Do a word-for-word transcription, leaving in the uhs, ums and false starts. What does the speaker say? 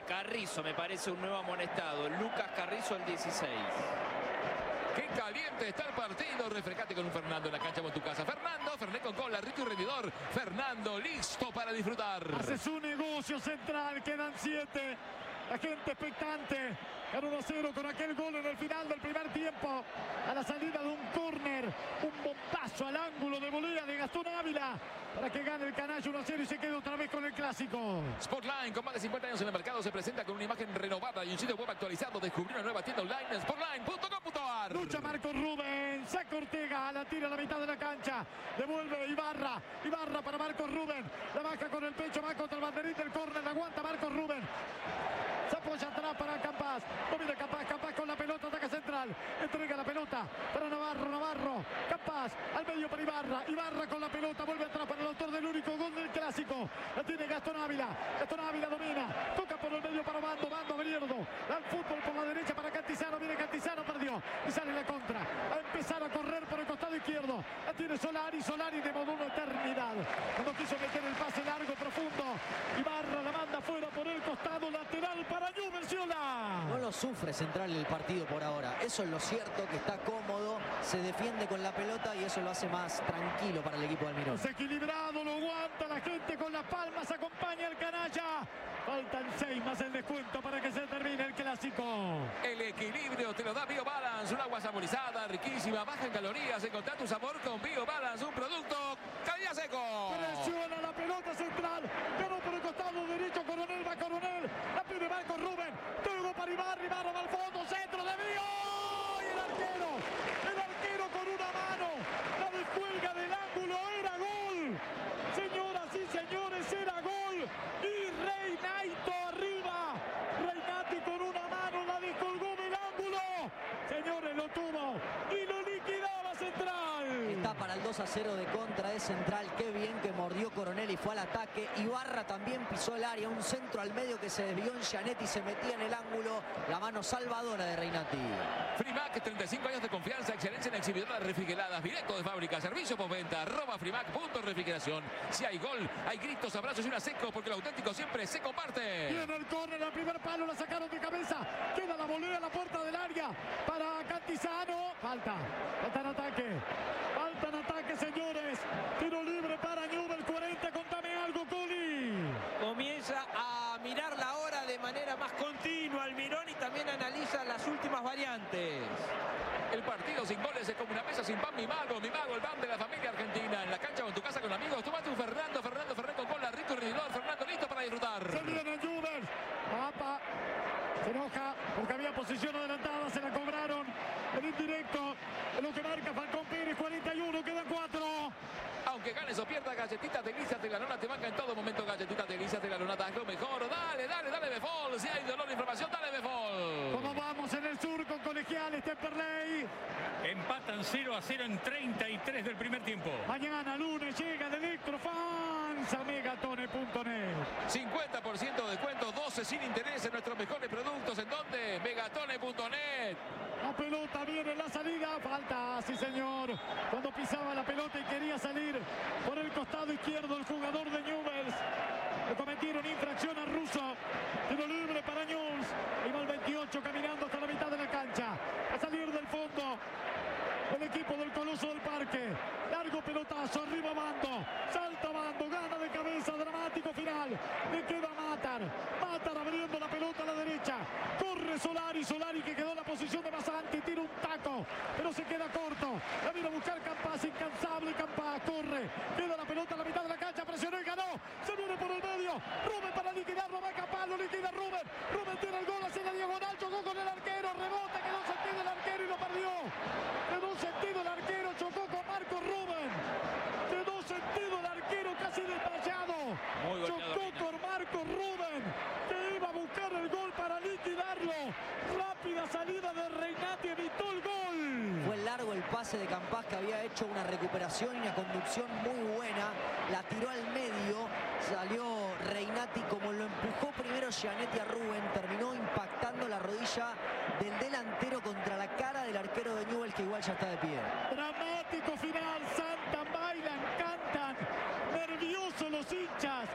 Carrizo me parece un nuevo amonestado. Lucas Carrizo, el dieciséis. Qué caliente está el partido. Refrescate con un Fernando en la cancha con tu casa. Fernando, Fernet con cola, rico y rendidor. Fernando, listo para disfrutar. Hace su negocio Central, quedan siete. La gente expectante. Ganó uno a cero con aquel gol en el final del primer tiempo. A la salida de un córner. Un bombazo al ángulo de volea de Gastón Ávila. Para que gane el Canalla uno a cero y se quede otra vez con el clásico. Sportline, con más de cincuenta años en el mercado, se presenta con una imagen renovada y un sitio web actualizado. Descubrió una nueva tienda online en sportline punto com punto a r. Lucha Marcos Rubén, saca Ortega, la tira a la mitad de la cancha. Devuelve Ibarra, Ibarra para Marcos Rubén. La baja con el pecho, va contra el banderín del córner, la aguanta Marcos Rubén. Se apoya atrás para Campas. Domina Campas, Campas con la pelota, ataca Central. Entrega la pelota para Navarro, Navarro. Campas al medio para Ibarra. Ibarra con la pelota, vuelve atrás para el autor del único gol del clásico. La tiene Gastón Ávila. Gastón Ávila domina. Toca por el medio para Bando, Bando Berierdo. Da el fútbol por la derecha para Cantizano. Viene Cantizano, perdió. Y sale la contra. A empezar a correr por el costado izquierdo. La tiene Solari, Solari de modo una eternidad. Cuando quiso meter el pase largo, profundo. Ibarra la manda fuera por el costado lateral para Newell's. No lo sufre Central el partido por ahora. Eso es lo cierto, que está cómodo, se defiende con la pelota y eso lo hace más tranquilo para el equipo de Almirón. Desequilibrado, lo aguanta la gente con las palmas, acompaña al Canalla. Faltan seis más el descuento para que se termine el clásico. El equilibrio te lo da BioBalance, un agua saborizada, riquísima, baja en calorías. Encontrá tu sabor con BioBalance, un producto calidad seco. Presiona la pelota Central, ganó por el costado derecho Coronel, va Coronel, la pide Marcos Rubén, todo para Ibarra, Ibarra va al fondo, centro de Brío, y el arquero, el arquero con una mano, la descuelga del ángulo, era gol. Señoras y señores, era gol, y Reinato arriba, Reinati con una mano, la descolgó del ángulo, señores, lo tuvo, y lo liquidaba Central. Está para el dos a cero de contra de Central. Qué bien que mordió Coronel y fue al ataque. Ibarra también pisó el área. Un centro al medio que se desvió en Gianetti y se metía en el ángulo. La mano salvadora de Reinati. Frimac, treinta y cinco años de confianza, excelencia en exhibidoras refrigeradas, directo de fábrica, servicio postventa, arroba Frimac punto refrigeración. Si hay gol, hay gritos, abrazos y una seco, porque lo auténtico siempre se comparte. Viene el córner, el primer palo, la sacaron de cabeza. Queda la volea a la puerta del área para Cantizano. Falta, falta en ataque. Falta en ataque, señores. Tiro libre para Newell's, cuarenta. Contame algo, Coli. Comienza a mirar la hora de manera más continua Almirón y también analiza las últimas variantes. El partido sin goles es como una mesa sin pan. Mi mago, mi mago, el pan de la familia argentina. En la cancha o en tu casa con amigos. Tómate un Fernando, Fernando, Fernando con cola, rico y rendidor. Fernando listo para disfrutar. Se viene Newell's. Papa se enoja porque había posición adelantada. Se la cobraron en indirecto. En lo que marca Falcón Pérez, cuarenta y uno, quedan cuatro. Aunque ganes o pierdas, galletitas delicias de la lona te banca en todo momento. Galletitas delicias de la lona, das lo mejor. Dale, dale, dale Befol. Si hay dolor, inflamación, dale Befol. ¿Cómo vamos en el sur con Colegiales, Temperley? Empatan cero a cero en treinta y tres del primer tiempo. Mañana lunes llega de Electrofans a megatone punto net. cincuenta por ciento de descuento, doce sin interés en nuestros mejores productos. ¿En dónde? megatone punto net. La pelota viene en la salida. Falta, sí señor. Cuando pisaba la pelota y quería salir por el costado izquierdo el jugador de Newell's. Le cometieron infracción a Russo. Tiro libre para Newell's. Y va el veintiocho caminando hasta la mitad de la cancha. A salir del fondo el equipo del Coloso del Parque. Largo pelotazo, arriba Bando. Salta Bando, gana de cabeza, dramático final. Le queda Matar. Matar abriendo la pelota a la derecha. Corre Solari, Solari que quedó en la posición de Basanti. Tira un taco, pero se queda corto. La viene a buscar Campas, incansable Campas. Corre, queda la pelota a la mitad de la cancha. Presionó y ganó. Se viene por el medio. Rubén para liquidarlo, va Campas, lo liquida Rubén. Rubén tiene el gol hacia la diagonal. Chocó con el arquero, rebote, quedó sentido el arquero y lo perdió. Quedó sentido el arquero, chocó con Marcos Rubén. Quedó sentido el arquero casi desmayado. Chocó con Marcos Rubén, que iba a buscar el gol para liquidarlo. Rápida salida de Reinati, evitó el gol. Fue largo el pase de Campas, que había hecho una recuperación y una conducción muy buena. La tiró al medio, salió Reinati como lo empujó primero Gianetti a Rubén. Terminó impactando la rodilla del delantero contra la cara del arquero de Newell's, que igual ya está de pie. Dramático final, saltan, bailan, cantan, nerviosos los hinchas.